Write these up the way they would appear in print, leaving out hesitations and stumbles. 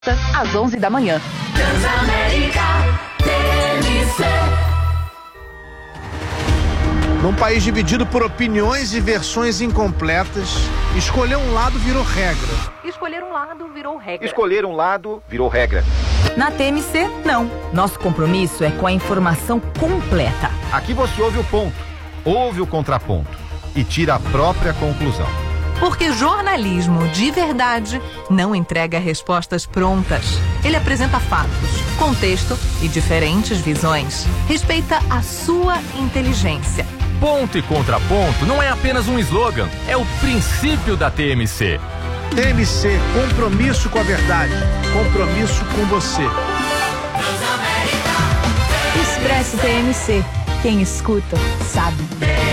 às 11 da manhã. Transamérica TMC. Num país dividido por opiniões e versões incompletas, escolher um lado virou regra. Escolher um lado virou regra. Escolher um lado virou regra. Na TMC, não. Nosso compromisso é com a informação completa. Aqui você ouve o ponto, ouve o contraponto e tira a própria conclusão. Porque jornalismo de verdade não entrega respostas prontas. Ele apresenta fatos, contexto e diferentes visões. Respeita a sua inteligência. Ponto e contraponto não é apenas um slogan, é o princípio da TMC. TMC, compromisso com a verdade, compromisso com você. Expresso TMC, quem escuta sabe.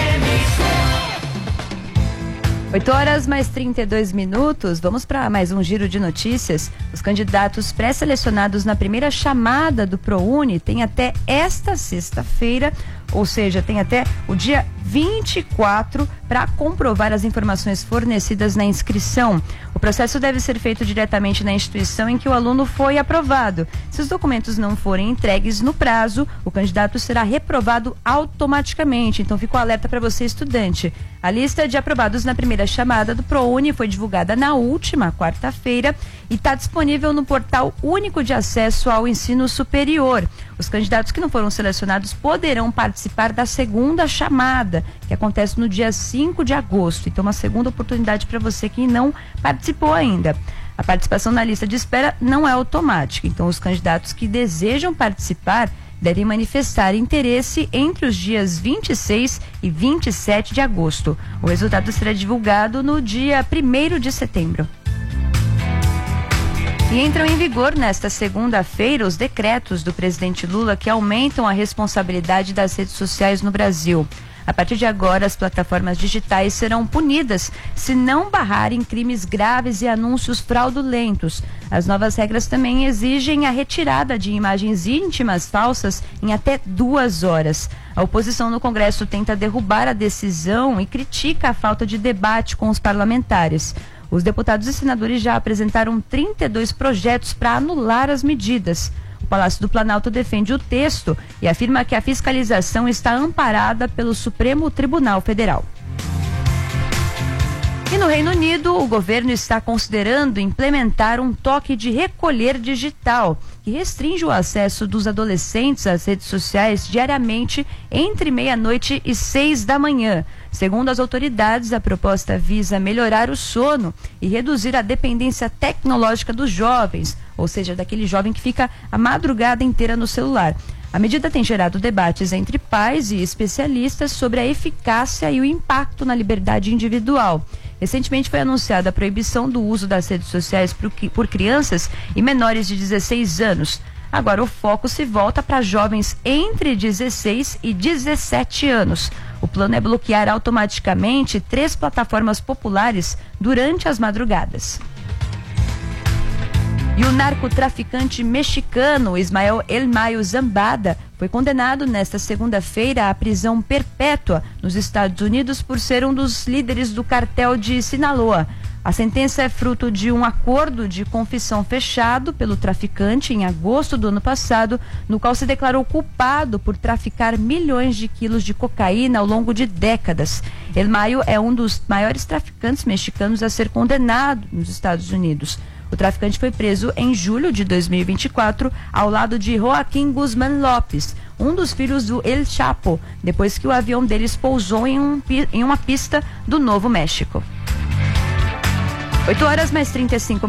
8h mais 32. Vamos para mais um giro de notícias. Os candidatos pré-selecionados na primeira chamada do ProUni têm até esta sexta-feira, ou seja, tem até o dia 24 para comprovar as informações fornecidas na inscrição. O processo deve ser feito diretamente na instituição em que o aluno foi aprovado. Se os documentos não forem entregues no prazo, o candidato será reprovado automaticamente. Então fica o alerta para você, estudante. A lista de aprovados na primeira chamada do ProUni foi divulgada na última quarta-feira e está disponível no portal único de acesso ao ensino superior. Os candidatos que não foram selecionados poderão participar da segunda chamada, que acontece no dia 5 de agosto. Então, uma segunda oportunidade para você que não participou ainda. A participação na lista de espera não é automática. Então, os candidatos que desejam participar devem manifestar interesse entre os dias 26 e 27 de agosto. O resultado será divulgado no dia 1º de setembro. E entram em vigor nesta segunda-feira os decretos do presidente Lula que aumentam a responsabilidade das redes sociais no Brasil. A partir de agora, as plataformas digitais serão punidas se não barrarem crimes graves e anúncios fraudulentos. As novas regras também exigem a retirada de imagens íntimas falsas em até 2 horas. A oposição no Congresso tenta derrubar a decisão e critica a falta de debate com os parlamentares. Os deputados e senadores já apresentaram 32 projetos para anular as medidas. O Palácio do Planalto defende o texto e afirma que a fiscalização está amparada pelo Supremo Tribunal Federal. E no Reino Unido, o governo está considerando implementar um toque de recolher digital, que restringe o acesso dos adolescentes às redes sociais diariamente entre meia-noite e 6 da manhã. Segundo as autoridades, a proposta visa melhorar o sono e reduzir a dependência tecnológica dos jovens, ou seja, daquele jovem que fica a madrugada inteira no celular. A medida tem gerado debates entre pais e especialistas sobre a eficácia e o impacto na liberdade individual. Recentemente foi anunciada a proibição do uso das redes sociais por crianças e menores de 16 anos. Agora o foco se volta para jovens entre 16 e 17 anos. O plano é bloquear automaticamente 3 plataformas populares durante as madrugadas. E o narcotraficante mexicano Ismael El Mayo Zambada foi condenado nesta segunda-feira à prisão perpétua nos Estados Unidos por ser um dos líderes do cartel de Sinaloa. A sentença é fruto de um acordo de confissão fechado pelo traficante em agosto do ano passado, no qual se declarou culpado por traficar milhões de quilos de cocaína ao longo de décadas. El Mayo é um dos maiores traficantes mexicanos a ser condenado nos Estados Unidos. O traficante foi preso em julho de 2024 ao lado de Joaquim Guzmán Lopes, um dos filhos do El Chapo, depois que o avião deles pousou em uma pista do Novo México. 8h mais 35.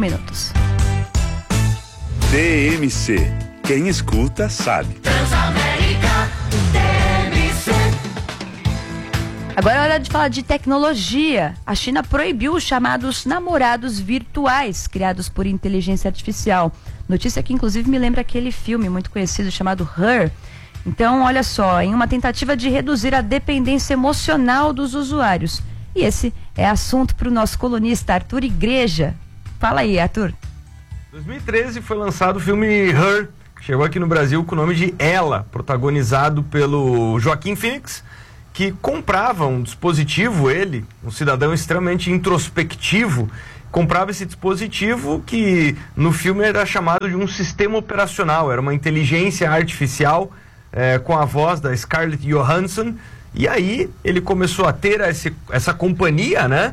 TMC. Quem escuta sabe. Transamérica TMC. Agora é hora de falar de tecnologia. A China proibiu os chamados namorados virtuais, criados por inteligência artificial. Notícia que inclusive me lembra aquele filme muito conhecido chamado Her. Então, olha só, em uma tentativa de reduzir a dependência emocional dos usuários. E esse é assunto para o nosso colunista Arthur Igreja. Fala aí, Arthur. Em 2013 foi lançado o filme Her, que chegou aqui no Brasil com o nome de Ela, protagonizado pelo Joaquim Phoenix, que comprava um dispositivo, ele, um cidadão extremamente introspectivo, comprava esse dispositivo que no filme era chamado de um sistema operacional, era uma inteligência artificial com a voz da Scarlett Johansson, e aí ele começou a ter essa companhia, né?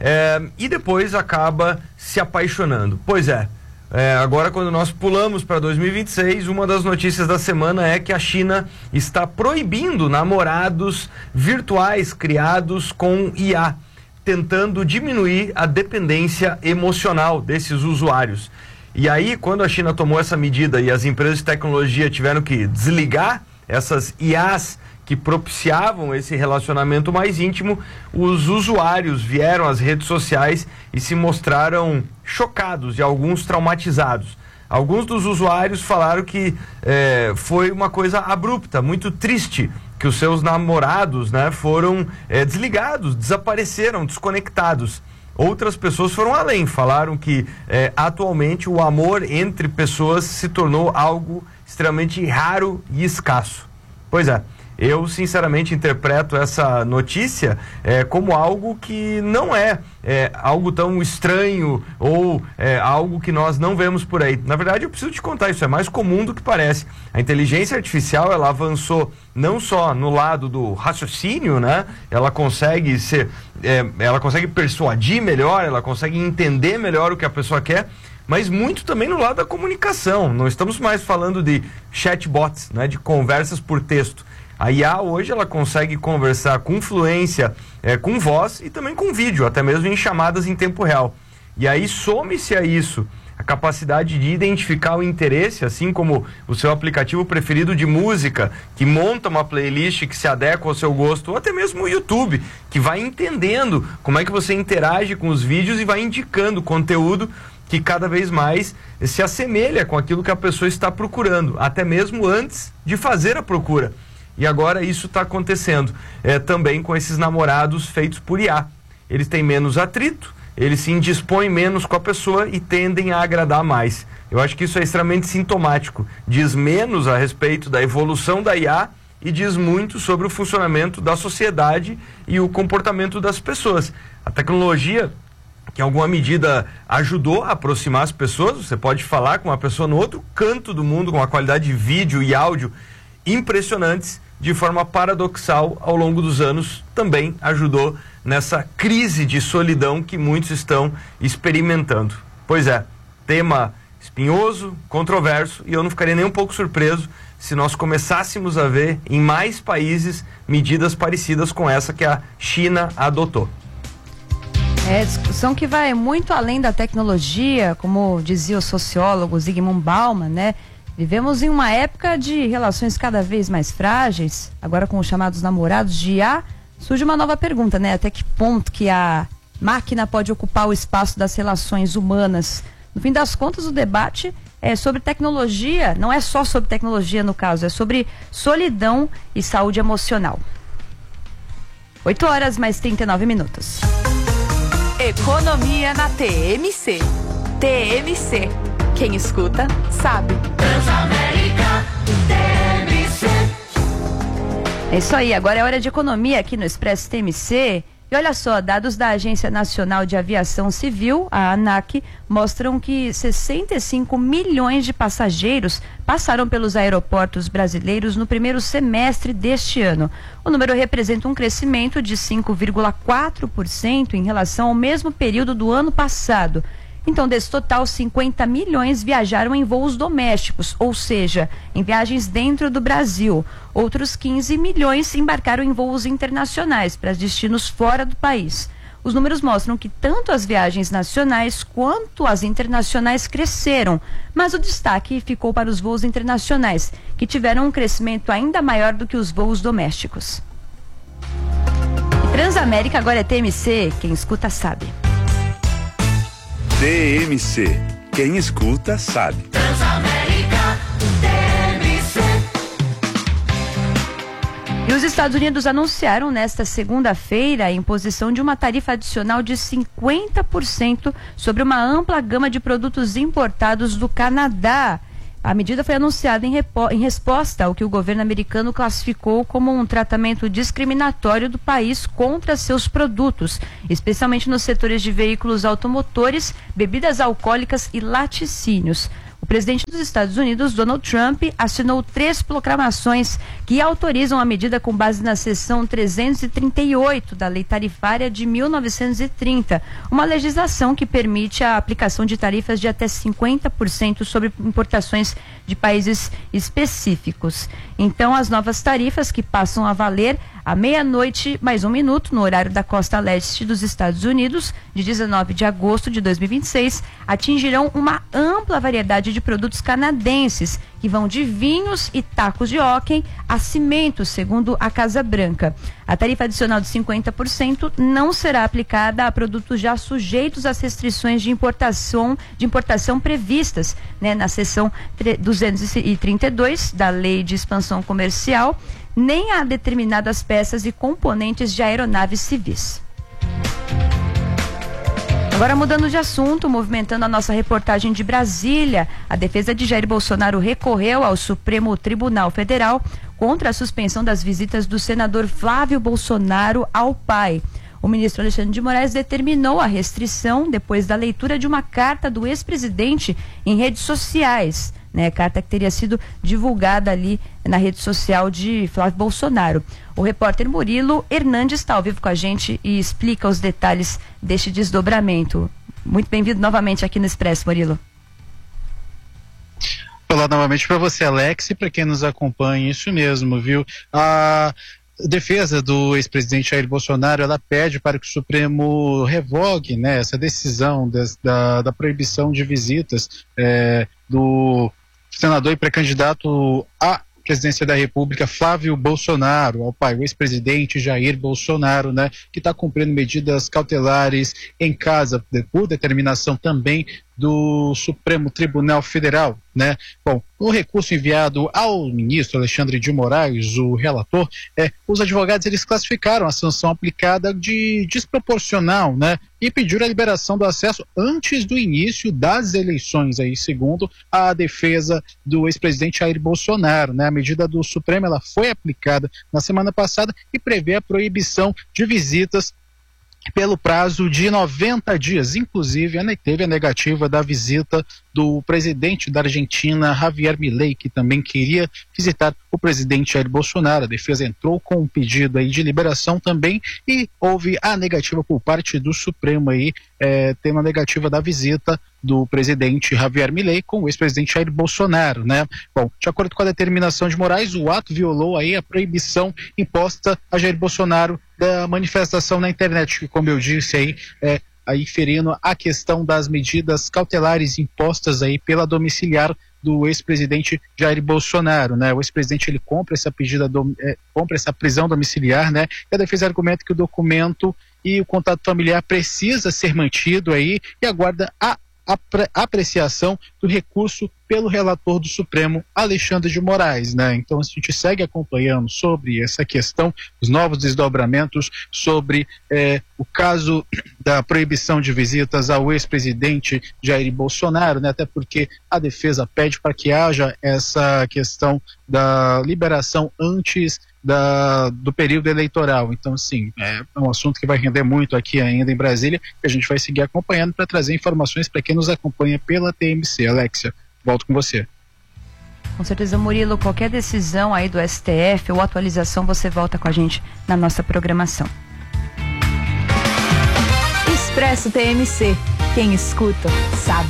E depois acaba se apaixonando. Pois é. Agora, quando nós pulamos para 2026, uma das notícias da semana é que a China está proibindo namorados virtuais criados com IA, tentando diminuir a dependência emocional desses usuários. E aí, quando a China tomou essa medida e as empresas de tecnologia tiveram que desligar essas IAs que propiciavam esse relacionamento mais íntimo, os usuários vieram às redes sociais e se mostraram chocados e alguns traumatizados. Alguns dos usuários falaram que foi uma coisa abrupta, muito triste, que os seus namorados, né, foram desligados, desapareceram, desconectados. Outras pessoas foram além, falaram que atualmente o amor entre pessoas se tornou algo extremamente raro e escasso. Pois é. Eu, sinceramente, interpreto essa notícia como algo que não é algo tão estranho ou algo que nós não vemos por aí. Na verdade, eu preciso te contar, isso é mais comum do que parece. A inteligência artificial, ela avançou não só no lado do raciocínio, né? Ela consegue ela consegue persuadir melhor, ela consegue entender melhor o que a pessoa quer, mas muito também no lado da comunicação. Não estamos mais falando de chatbots, né? De conversas por texto. A IA hoje ela consegue conversar com fluência, com voz e também com vídeo, até mesmo em chamadas em tempo real. E aí some-se a isso a capacidade de identificar o interesse, assim como o seu aplicativo preferido de música, que monta uma playlist que se adequa ao seu gosto, ou até mesmo o YouTube, que vai entendendo como é que você interage com os vídeos e vai indicando conteúdo que cada vez mais se assemelha com aquilo que a pessoa está procurando, até mesmo antes de fazer a procura. E agora isso está acontecendo também com esses namorados feitos por IA. Eles têm menos atrito, eles se indispõem menos com a pessoa e tendem a agradar mais. Eu acho que isso é extremamente sintomático. Diz menos a respeito da evolução da IA e diz muito sobre o funcionamento da sociedade e o comportamento das pessoas. A tecnologia, que em alguma medida ajudou a aproximar as pessoas, você pode falar com uma pessoa no outro canto do mundo com uma qualidade de vídeo e áudio impressionantes, de forma paradoxal, ao longo dos anos, também ajudou nessa crise de solidão que muitos estão experimentando. Pois é, tema espinhoso, controverso, e eu não ficaria nem um pouco surpreso se nós começássemos a ver em mais países medidas parecidas com essa que a China adotou. Discussão que vai muito além da tecnologia, como dizia o sociólogo Zygmunt Bauman, né? Vivemos em uma época de relações cada vez mais frágeis. Agora, com os chamados namorados de IA, surge uma nova pergunta, né? Até que ponto que a máquina pode ocupar o espaço das relações humanas? No fim das contas, o debate é sobre tecnologia, não é só sobre tecnologia no caso, é sobre solidão e saúde emocional. 8h mais 39. Economia na TMC. TMC. Quem escuta, sabe. Transamérica TMC. É isso aí, agora é hora de economia aqui no Expresso TMC. E olha só, dados da Agência Nacional de Aviação Civil, a ANAC, mostram que 65 milhões de passageiros passaram pelos aeroportos brasileiros no primeiro semestre deste ano. O número representa um crescimento de 5,4% em relação ao mesmo período do ano passado. Então, desse total, 50 milhões viajaram em voos domésticos, ou seja, em viagens dentro do Brasil. Outros 15 milhões embarcaram em voos internacionais para destinos fora do país. Os números mostram que tanto as viagens nacionais quanto as internacionais cresceram, mas o destaque ficou para os voos internacionais, que tiveram um crescimento ainda maior do que os voos domésticos. E Transamérica agora é TMC, quem escuta sabe. TMC. Quem escuta sabe. Transamérica TMC. E os Estados Unidos anunciaram nesta segunda-feira a imposição de uma tarifa adicional de 50% sobre uma ampla gama de produtos importados do Canadá. A medida foi anunciada em resposta ao que o governo americano classificou como um tratamento discriminatório do país contra seus produtos, especialmente nos setores de veículos automotores, bebidas alcoólicas e laticínios. O presidente dos Estados Unidos, Donald Trump, assinou 3 proclamações que autorizam a medida com base na seção 338 da Lei Tarifária de 1930, uma legislação que permite a aplicação de tarifas de até 50% sobre importações de países específicos. Então, as novas tarifas, que passam a valer à meia-noite mais 1 minuto no horário da costa leste dos Estados Unidos, de 19 de agosto de 2026, atingirão uma ampla variedade de produtos canadenses, que vão de vinhos e tacos de hóquei a cimentos, segundo a Casa Branca. A tarifa adicional de 50% não será aplicada a produtos já sujeitos às restrições de importação previstas, né, na seção 232 da Lei de Expansão Comercial, nem a determinadas peças e componentes de aeronaves civis. Agora, mudando de assunto, movimentando a nossa reportagem de Brasília, a defesa de Jair Bolsonaro recorreu ao Supremo Tribunal Federal contra a suspensão das visitas do senador Flávio Bolsonaro ao pai. O ministro Alexandre de Moraes determinou a restrição depois da leitura de uma carta do ex-presidente em redes sociais, né? Carta que teria sido divulgada ali na rede social de Flávio Bolsonaro. O repórter Murilo Hernandes está ao vivo com a gente e explica os detalhes deste desdobramento. Muito bem-vindo novamente aqui no Expresso, Murilo. Olá novamente para você, Alex, e para quem nos acompanha, isso mesmo, viu? A defesa do ex-presidente Jair Bolsonaro, ela pede para que o Supremo revogue, né, essa decisão da proibição de visitas do senador e pré-candidato à presidência da República, Flávio Bolsonaro, ao pai, o ex-presidente Jair Bolsonaro, né, que está cumprindo medidas cautelares em casa, por determinação também do Supremo Tribunal Federal, né? Bom, no recurso enviado ao ministro Alexandre de Moraes, o relator, os advogados eles classificaram a sanção aplicada de desproporcional, né? E pediram a liberação do acesso antes do início das eleições, aí, segundo a defesa do ex-presidente Jair Bolsonaro, né? A medida do Supremo ela foi aplicada na semana passada e prevê a proibição de visitas pelo prazo de 90 dias. Inclusive, teve a negativa da visita do presidente da Argentina, Javier Milei, que também queria visitar o presidente Jair Bolsonaro. A defesa entrou com um pedido aí de liberação também e houve a negativa por parte do Supremo aí, tendo a negativa da visita do presidente Javier Milei com o ex-presidente Jair Bolsonaro, né? Bom, de acordo com a determinação de Moraes, o ato violou aí a proibição imposta a Jair Bolsonaro da manifestação na internet, que, como eu disse aí ferindo a questão das medidas cautelares impostas aí pela domiciliar do ex-presidente Jair Bolsonaro, né? O ex-presidente ele compra essa prisão domiciliar, né? E a defesa argumenta que o documento e o contato familiar precisa ser mantido aí e aguarda a apreciação do recurso pelo relator do Supremo, Alexandre de Moraes, né? Então a gente segue acompanhando sobre essa questão, os novos desdobramentos sobre o caso da proibição de visitas ao ex-presidente Jair Bolsonaro, né? Até porque a defesa pede para que haja essa questão da liberação antes do período eleitoral. Então, assim, é um assunto que vai render muito aqui ainda em Brasília, e a gente vai seguir acompanhando para trazer informações para quem nos acompanha pela TMC. Alexia, volto com você. Com certeza, Murilo, qualquer decisão aí do STF ou atualização, você volta com a gente na nossa programação. Expresso TMC. Quem escuta, sabe.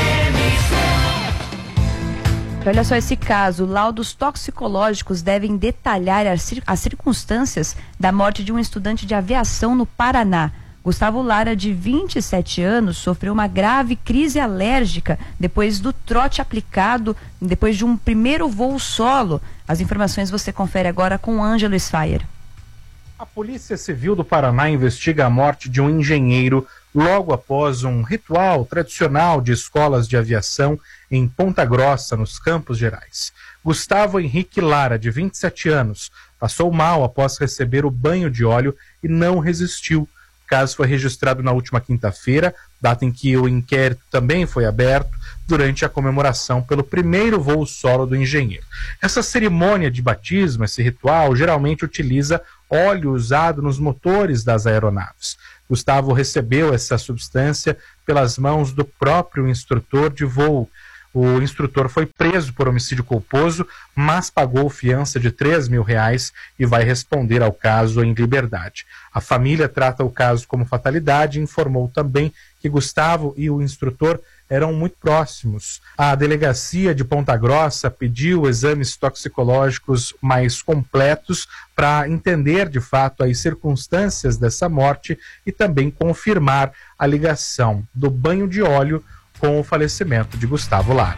Olha só esse caso, laudos toxicológicos devem detalhar as circunstâncias da morte de um estudante de aviação no Paraná. Gustavo Lara, de 27 anos, sofreu uma grave crise alérgica depois do trote aplicado, depois de um primeiro voo solo. As informações você confere agora com Ângelo Sfaier. A Polícia Civil do Paraná investiga a morte de um engenheiro logo após um ritual tradicional de escolas de aviação em Ponta Grossa, nos Campos Gerais. Gustavo Henrique Lara, de 27 anos, passou mal após receber o banho de óleo e não resistiu. caso foi registrado na última quinta-feira, data em que o inquérito também foi aberto durante a comemoração pelo primeiro voo solo do engenheiro. Essa cerimônia de batismo, esse ritual, geralmente utiliza óleo usado nos motores das aeronaves. Gustavo recebeu essa substância pelas mãos do próprio instrutor de voo. O instrutor foi preso por homicídio culposo, mas pagou fiança de R$3.000 e vai responder ao caso em liberdade. A família trata o caso como fatalidade e informou também que Gustavo e o instrutor eram muito próximos. A delegacia de Ponta Grossa pediu exames toxicológicos mais completos para entender de fato as circunstâncias dessa morte e também confirmar a ligação do banho de óleo com o falecimento de Gustavo Lara.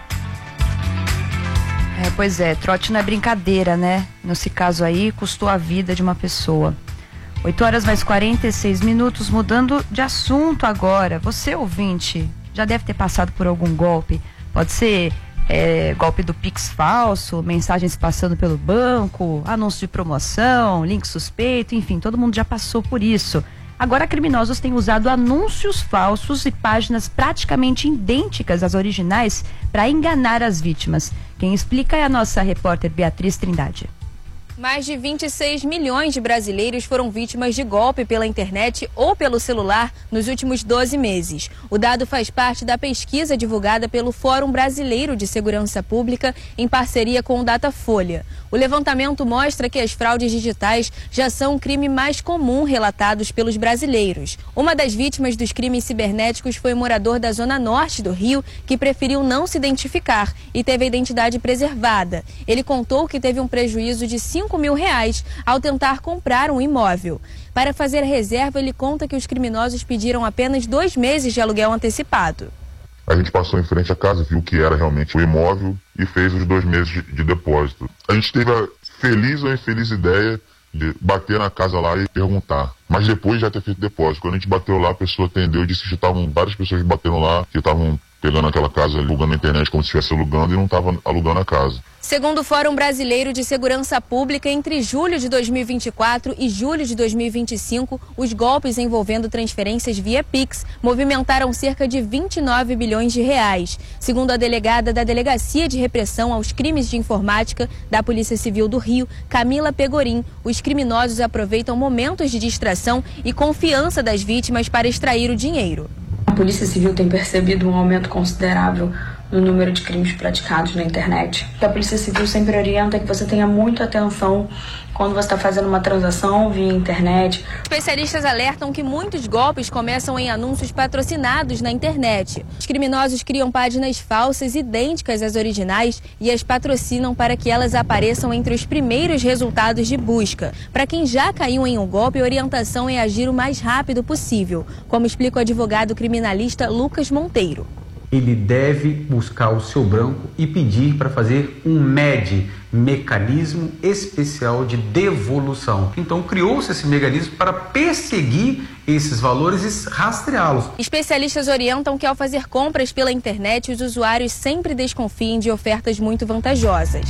Pois é, trote não é brincadeira, né? Nesse caso aí, custou a vida de uma pessoa. 8h mais 46 minutos, mudando de assunto agora. Você, ouvinte, já deve ter passado por algum golpe. Pode ser golpe do Pix falso, mensagens passando pelo banco, anúncio de promoção, link suspeito, enfim, todo mundo já passou por isso. Agora, criminosos têm usado anúncios falsos e páginas praticamente idênticas às originais para enganar as vítimas. Quem explica é a nossa repórter Beatriz Trindade. Mais de 26 milhões de brasileiros foram vítimas de golpe pela internet ou pelo celular nos últimos 12 meses. O dado faz parte da pesquisa divulgada pelo Fórum Brasileiro de Segurança Pública em parceria com o Datafolha. O levantamento mostra que as fraudes digitais já são um crime mais comum relatados pelos brasileiros. Uma das vítimas dos crimes cibernéticos foi um morador da Zona Norte do Rio que preferiu não se identificar e teve a identidade preservada. Ele contou que teve um prejuízo de R$5.000 ao tentar comprar um imóvel. Para fazer a reserva, ele conta que os criminosos pediram apenas 2 meses de aluguel antecipado. A gente passou em frente à casa, viu que era realmente o imóvel e fez os 2 meses de depósito. A gente teve a feliz ou infeliz ideia de bater na casa lá e perguntar. Mas depois de já ter feito depósito, quando a gente bateu lá, a pessoa atendeu e disse que estavam várias pessoas batendo lá, que estavam pegando aquela casa, alugando na internet como se estivesse alugando e não estavam alugando a casa. Segundo o Fórum Brasileiro de Segurança Pública, entre julho de 2024 e julho de 2025, os golpes envolvendo transferências via Pix movimentaram cerca de R$29 bilhões. Segundo a delegada da Delegacia de Repressão aos Crimes de Informática da Polícia Civil do Rio, Camila Pegorim, os criminosos aproveitam momentos de distração e confiança das vítimas para extrair o dinheiro. A Polícia Civil tem percebido um aumento considerável no número de crimes praticados na internet. A Polícia Civil sempre orienta que você tenha muita atenção quando você está fazendo uma transação via internet. Especialistas alertam que muitos golpes começam em anúncios patrocinados na internet. Os criminosos criam páginas falsas idênticas às originais e as patrocinam para que elas apareçam entre os primeiros resultados de busca. Para quem já caiu em um golpe, a orientação é agir o mais rápido possível, como explica o advogado criminalista Lucas Monteiro. Ele deve buscar o seu banco e pedir para fazer um MED, mecanismo especial de devolução. Então criou-se esse mecanismo para perseguir esses valores e rastreá-los. Especialistas orientam que ao fazer compras pela internet, os usuários sempre desconfiem de ofertas muito vantajosas.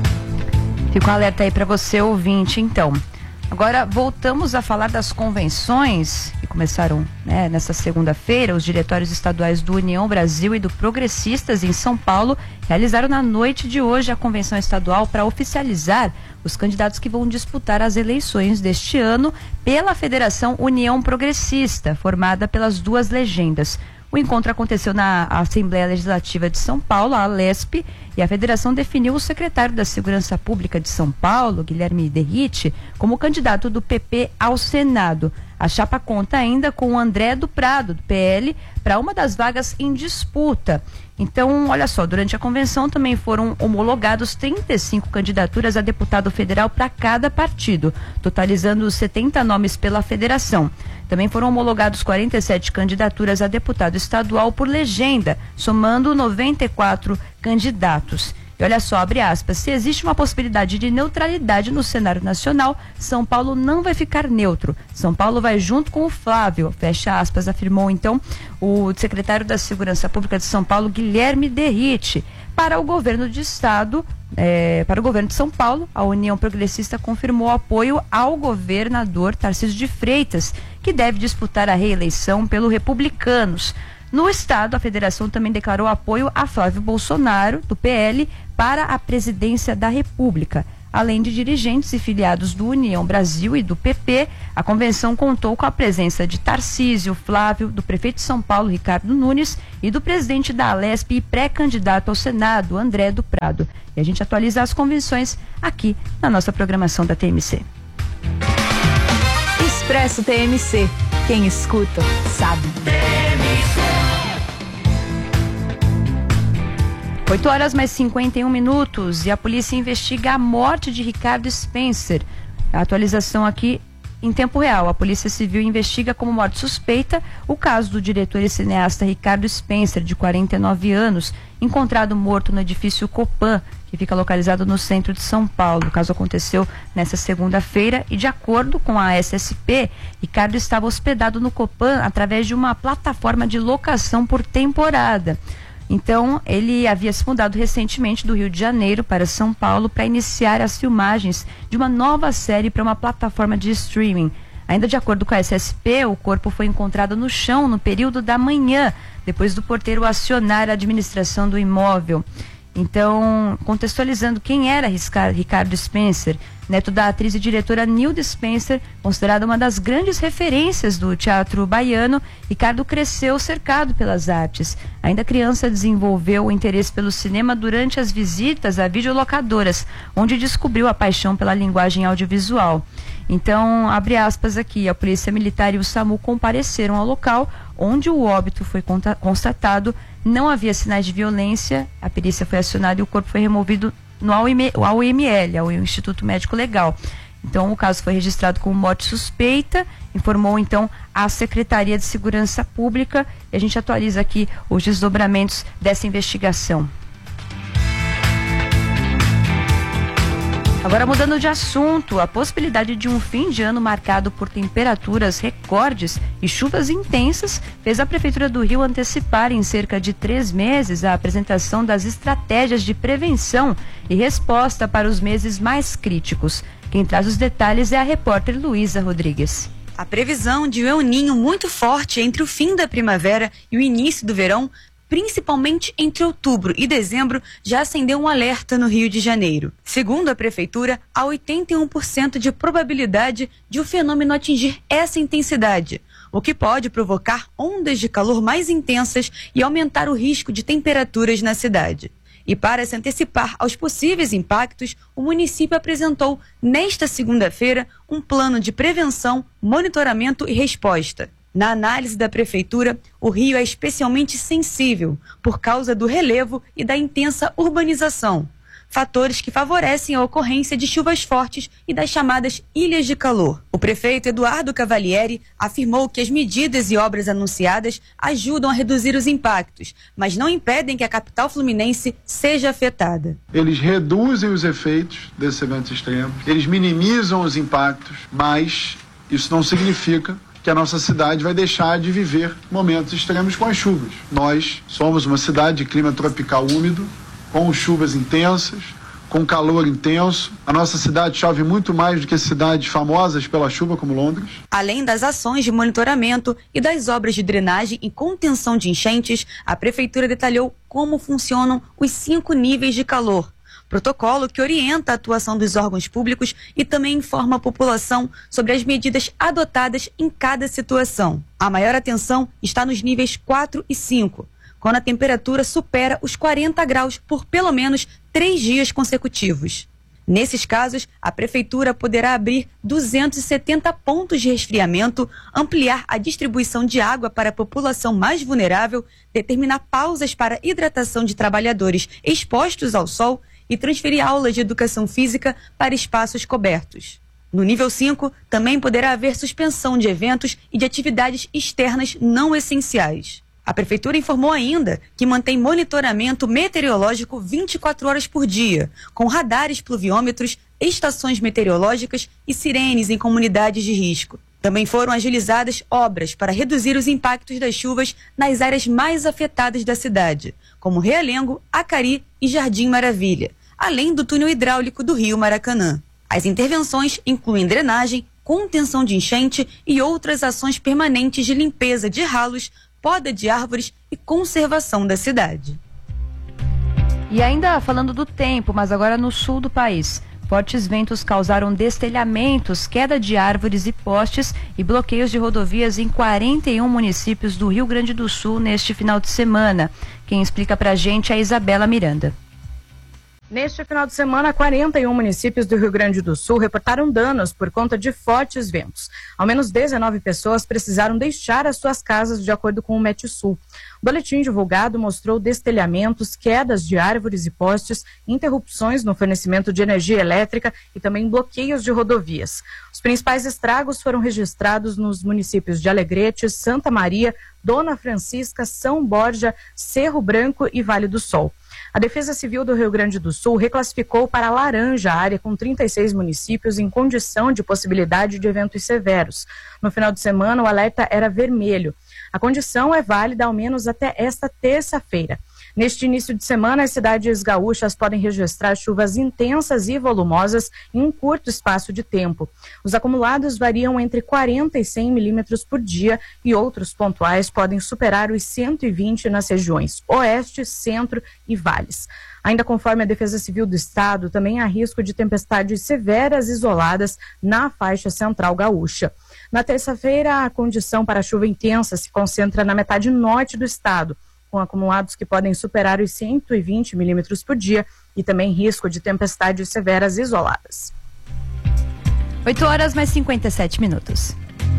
Fica um alerta aí para você, ouvinte, então. Agora voltamos a falar das convenções que começaram nessa segunda-feira. Os diretórios estaduais do União Brasil e do Progressistas em São Paulo realizaram na noite de hoje a convenção estadual para oficializar os candidatos que vão disputar as eleições deste ano pela Federação União Progressista, formada pelas duas legendas. O encontro aconteceu na Assembleia Legislativa de São Paulo, a Alesp, e a federação definiu o secretário da Segurança Pública de São Paulo, Guilherme Derrite, como candidato do PP ao Senado. A chapa conta ainda com o André do Prado, do PL, para uma das vagas em disputa. Então, olha só, durante a convenção também foram homologados 35 candidaturas a deputado federal para cada partido, totalizando 70 nomes pela federação. Também foram homologados 47 candidaturas a deputado estadual por legenda, somando 94 candidatos. E olha só, abre aspas, se existe uma possibilidade de neutralidade no cenário nacional, São Paulo não vai ficar neutro. São Paulo vai junto com o Flávio, fecha aspas, afirmou então o secretário da Segurança Pública de São Paulo, Guilherme Derrite. Para o governo de estado, Para o governo de São Paulo, a União Progressista confirmou apoio ao governador Tarcísio de Freitas, que deve disputar a reeleição pelo Republicanos. No estado, a federação também declarou apoio a Flávio Bolsonaro, do PL, para a presidência da República. Além de dirigentes e filiados do União Brasil e do PP, a convenção contou com a presença de Tarcísio, Flávio, do prefeito de São Paulo, Ricardo Nunes, e do presidente da Alesp e pré-candidato ao Senado, André do Prado. E a gente atualiza as convenções aqui na nossa programação da TMC. Expresso TMC. Quem escuta, sabe. 8h mais 51 e a polícia investiga a morte de Ricardo Spencer. A atualização aqui em tempo real. A Polícia Civil investiga como morte suspeita o caso do diretor e cineasta Ricardo Spencer, de 49 anos, encontrado morto no edifício Copan, que fica localizado no centro de São Paulo. O caso aconteceu nesta segunda-feira e, de acordo com a SSP, Ricardo estava hospedado no Copan através de uma plataforma de locação por temporada. Então, ele havia se mudado recentemente do Rio de Janeiro para São Paulo para iniciar as filmagens de uma nova série para uma plataforma de streaming. Ainda de acordo com a SSP, o corpo foi encontrado no chão no período da manhã, depois do porteiro acionar a administração do imóvel. Então, contextualizando quem era Ricardo Spencer, neto da atriz e diretora Nilda Spencer, considerada uma das grandes referências do teatro baiano, Ricardo cresceu cercado pelas artes. Ainda criança, desenvolveu o interesse pelo cinema durante as visitas a videolocadoras, onde descobriu a paixão pela linguagem audiovisual. Então, abre aspas aqui, a Polícia Militar e o SAMU compareceram ao local onde o óbito foi constatado. Não havia sinais de violência, a perícia foi acionada e o corpo foi removido ao IML, ao Instituto Médico Legal. Então, o caso foi registrado como morte suspeita, informou então a Secretaria de Segurança Pública, e a gente atualiza aqui os desdobramentos dessa investigação. Agora, mudando de assunto, a possibilidade de um fim de ano marcado por temperaturas recordes e chuvas intensas fez a Prefeitura do Rio antecipar em cerca de 3 meses a apresentação das estratégias de prevenção e resposta para os meses mais críticos. Quem traz os detalhes é a repórter Luísa Rodrigues. A previsão de um El Niño muito forte entre o fim da primavera e o início do verão, principalmente entre outubro e dezembro, já acendeu um alerta no Rio de Janeiro. Segundo a Prefeitura, há 81% de probabilidade de o fenômeno atingir essa intensidade, o que pode provocar ondas de calor mais intensas e aumentar o risco de temperaturas na cidade. E para se antecipar aos possíveis impactos, o município apresentou, nesta segunda-feira, um plano de prevenção, monitoramento e resposta. Na análise da Prefeitura, o Rio é especialmente sensível por causa do relevo e da intensa urbanização, fatores que favorecem a ocorrência de chuvas fortes e das chamadas ilhas de calor. O prefeito Eduardo Cavalieri afirmou que as medidas e obras anunciadas ajudam a reduzir os impactos, mas não impedem que a capital fluminense seja afetada. Eles reduzem os efeitos desses eventos extremos, eles minimizam os impactos, mas isso não significa que a nossa cidade vai deixar de viver momentos extremos com as chuvas. Nós somos uma cidade de clima tropical úmido, com chuvas intensas, com calor intenso. A nossa cidade chove muito mais do que cidades famosas pela chuva, como Londres. Além das ações de monitoramento e das obras de drenagem e contenção de enchentes, a Prefeitura detalhou como funcionam os 5 níveis de calor, protocolo que orienta a atuação dos órgãos públicos e também informa a população sobre as medidas adotadas em cada situação. A maior atenção está nos níveis 4 e 5, quando a temperatura supera os 40 graus por pelo menos 3 dias consecutivos. Nesses casos, a Prefeitura poderá abrir 270 pontos de resfriamento, ampliar a distribuição de água para a população mais vulnerável, determinar pausas para hidratação de trabalhadores expostos ao sol e transferir aulas de educação física para espaços cobertos. No nível 5, também poderá haver suspensão de eventos e de atividades externas não essenciais. A Prefeitura informou ainda que mantém monitoramento meteorológico 24 horas por dia, com radares pluviômetros, estações meteorológicas e sirenes em comunidades de risco. Também foram agilizadas obras para reduzir os impactos das chuvas nas áreas mais afetadas da cidade, como Realengo, Acari e Jardim Maravilha, além do túnel hidráulico do Rio Maracanã. As intervenções incluem drenagem, contenção de enchente e outras ações permanentes de limpeza de ralos, poda de árvores e conservação da cidade. E ainda falando do tempo, mas agora no sul do país. Fortes ventos causaram destelhamentos, queda de árvores e postes e bloqueios de rodovias em 41 municípios do Rio Grande do Sul neste final de semana. Quem explica pra gente é a Isabela Miranda. Neste final de semana, 41 municípios do Rio Grande do Sul reportaram danos por conta de fortes ventos. Ao menos 19 pessoas precisaram deixar as suas casas, de acordo com o Metsul. O boletim divulgado mostrou destelhamentos, quedas de árvores e postes, interrupções no fornecimento de energia elétrica e também bloqueios de rodovias. Os principais estragos foram registrados nos municípios de Alegrete, Santa Maria, Dona Francisca, São Borja, Cerro Branco e Vale do Sol. A Defesa Civil do Rio Grande do Sul reclassificou para laranja a área com 36 municípios em condição de possibilidade de eventos severos. No final de semana, o alerta era vermelho. A condição é válida ao menos até esta terça-feira. Neste início de semana, as cidades gaúchas podem registrar chuvas intensas e volumosas em um curto espaço de tempo. Os acumulados variam entre 40 e 100 milímetros por dia e outros pontuais podem superar os 120 nas regiões Oeste, Centro e Vales. Ainda conforme a Defesa Civil do Estado, também há risco de tempestades severas isoladas na faixa central gaúcha. Na terça-feira, a condição para chuva intensa se concentra na metade norte do estado, com acumulados que podem superar os 120 milímetros por dia e também risco de tempestades severas isoladas. 8 horas mais 57 minutos.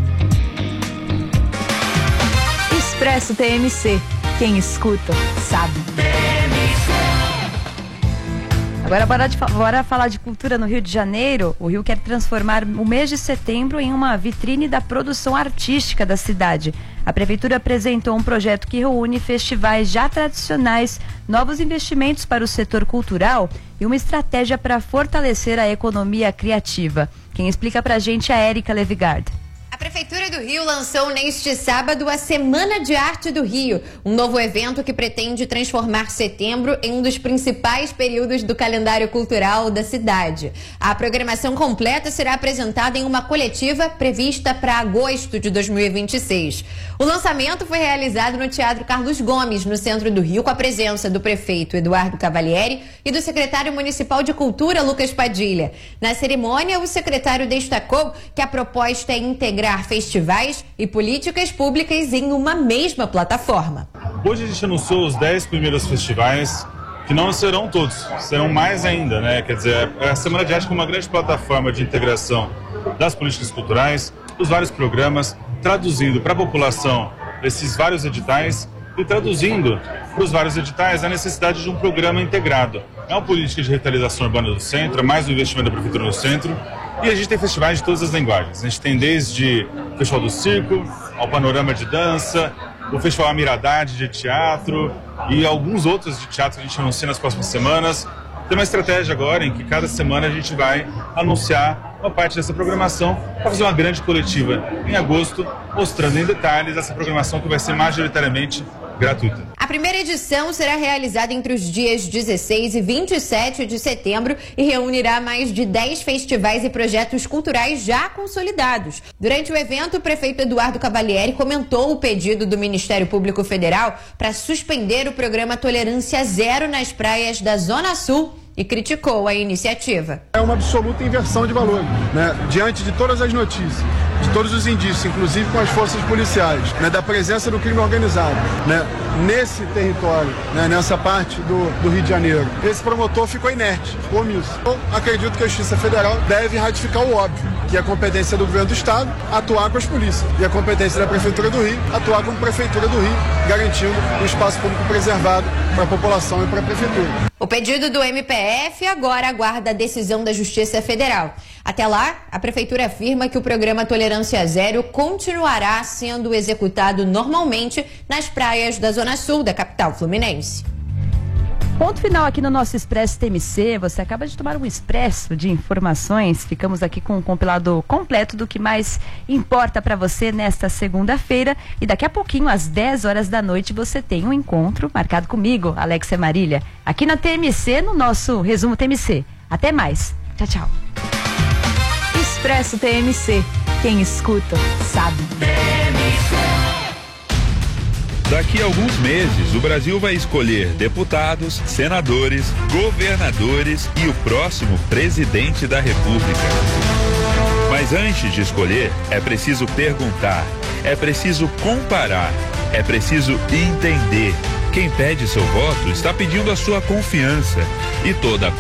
Expresso TMC. Quem escuta, sabe. Agora bora falar de cultura no Rio de Janeiro. O Rio quer transformar o mês de setembro em uma vitrine da produção artística da cidade. A Prefeitura apresentou um projeto que reúne festivais já tradicionais, novos investimentos para o setor cultural e uma estratégia para fortalecer a economia criativa. Quem explica pra gente é a Érica Levigard. A Prefeitura do Rio lançou neste sábado a Semana de Arte do Rio, um novo evento que pretende transformar setembro em um dos principais períodos do calendário cultural da cidade. A programação completa será apresentada em uma coletiva prevista para agosto de 2026. O lançamento foi realizado no Teatro Carlos Gomes, no centro do Rio, com a presença do prefeito Eduardo Cavalieri e do secretário municipal de Cultura, Lucas Padilha. Na cerimônia, o secretário destacou que a proposta é integrar festivais e políticas públicas em uma mesma plataforma. Hoje a gente anunciou os 10 primeiros festivais, que não serão todos, serão mais ainda, né? Quer dizer, a Semana de Arte como uma grande plataforma de integração das políticas culturais, dos vários programas, traduzindo para a população esses vários editais e traduzindo para os vários editais a necessidade de um programa integrado. É uma política de revitalização urbana do centro, é mais um investimento da Prefeitura no centro. E a gente tem festivais de todas as linguagens. A gente tem desde o Festival do Circo, ao Panorama de Dança, o Festival Amiradade de Teatro e alguns outros de teatro que a gente anuncia nas próximas semanas. Tem uma estratégia agora em que cada semana a gente vai anunciar uma parte dessa programação para fazer uma grande coletiva em agosto, mostrando em detalhes essa programação que vai ser majoritariamente gratuita. A primeira edição será realizada entre os dias 16 e 27 de setembro e reunirá mais de 10 festivais e projetos culturais já consolidados. Durante o evento, o prefeito Eduardo Cavalieri comentou o pedido do Ministério Público Federal para suspender o programa Tolerância Zero nas praias da Zona Sul e criticou a iniciativa. É uma absoluta inversão de valores, né? Diante de todas as notícias, de todos os indícios, inclusive com as forças policiais, né? Da presença do crime organizado, né? Nesse território, né? Nessa parte do Rio de Janeiro. Esse promotor ficou inerte, ficou omisso. Eu acredito que a Justiça Federal deve ratificar o óbvio, que é a competência do governo do Estado atuar com as polícias e a competência da Prefeitura do Rio atuar como Prefeitura do Rio, garantindo o espaço público preservado para a população e para a Prefeitura. O pedido do MPF agora aguarda a decisão da Justiça Federal. Até lá, a Prefeitura afirma que o programa Tolerância Zero continuará sendo executado normalmente nas praias da Zona Sul da capital fluminense. Ponto final aqui no nosso Expresso TMC. Você acaba de tomar um expresso de informações. Ficamos aqui com um compilado completo do que mais importa para você nesta segunda-feira. E daqui a pouquinho, às 10 horas da noite, você tem um encontro marcado comigo, Alexia Marília, aqui na TMC, no nosso Resumo TMC. Até mais. Tchau, tchau. Expresso TMC. Quem escuta, sabe. Daqui a alguns meses, o Brasil vai escolher deputados, senadores, governadores e o próximo presidente da República. Mas antes de escolher, é preciso perguntar, é preciso comparar, é preciso entender. Quem pede seu voto está pedindo a sua confiança. E toda